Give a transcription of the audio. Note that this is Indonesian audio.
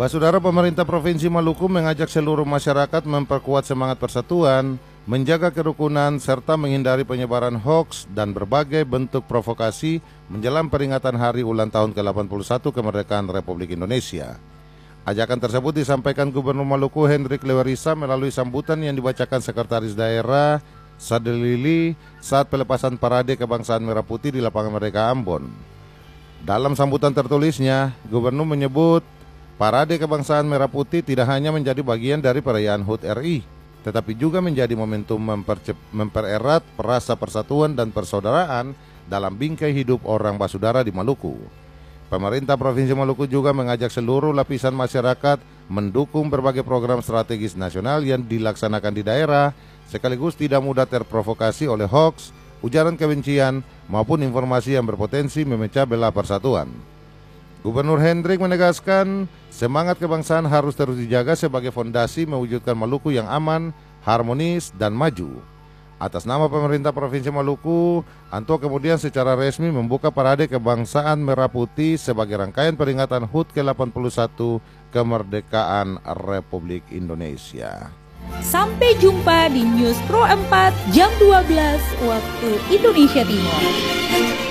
Saudara, pemerintah Provinsi Maluku mengajak seluruh masyarakat memperkuat semangat persatuan, menjaga kerukunan, serta menghindari penyebaran hoaks dan berbagai bentuk provokasi menjelang peringatan hari ulang tahun ke-81 kemerdekaan Republik Indonesia. Ajakan tersebut disampaikan Gubernur Maluku Hendrik Lewerisa melalui sambutan yang dibacakan Sekretaris Daerah Sadelili saat pelepasan parade kebangsaan Merah Putih di Lapangan Merdeka Ambon. Dalam sambutan tertulisnya, Gubernur menyebut Parade Kebangsaan Merah Putih tidak hanya menjadi bagian dari perayaan HUT RI, tetapi juga menjadi momentum mempererat rasa persatuan dan persaudaraan dalam bingkai hidup orang Basudara di Maluku. Pemerintah Provinsi Maluku juga mengajak seluruh lapisan masyarakat mendukung berbagai program strategis nasional yang dilaksanakan di daerah, sekaligus tidak mudah terprovokasi oleh hoaks, ujaran kebencian, maupun informasi yang berpotensi memecah belah persatuan. Gubernur Hendrik menegaskan, semangat kebangsaan harus terus dijaga sebagai fondasi mewujudkan Maluku yang aman, harmonis, dan maju. Atas nama pemerintah Provinsi Maluku, Anto kemudian secara resmi membuka Parade Kebangsaan Merah Putih sebagai rangkaian peringatan HUT ke-81 kemerdekaan Republik Indonesia. Sampai jumpa di News Pro 4 jam 12 waktu Indonesia Timur.